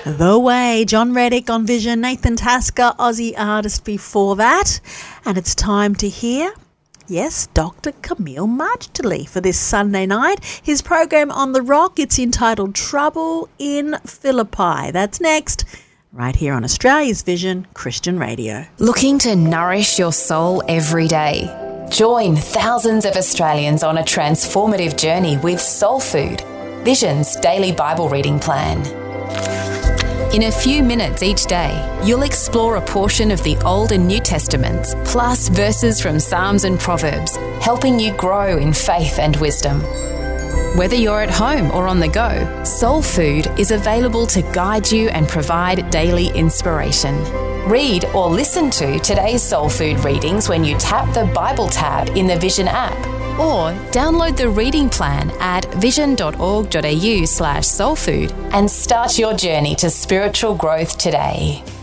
The Way, John Reddick on Vision, Nathan Tasker, Aussie artist before that. And it's time to hear, yes, Dr. Camille Marchtley for this Sunday night. His program on The Rock, it's entitled Trouble in Philippi. That's next, right here on Australia's Vision Christian Radio. Looking to nourish your soul every day? Join thousands of Australians on a transformative journey with Soul Food, Vision's daily Bible reading plan. In a few minutes each day, you'll explore a portion of the Old and New Testaments, plus verses from Psalms and Proverbs, helping you grow in faith and wisdom. Whether you're at home or on the go, Soul Food is available to guide you and provide daily inspiration. Read or listen to today's Soul Food readings when you tap the Bible tab in the Vision app, or download the reading plan at vision.org.au/soulfood and start your journey to spiritual growth today.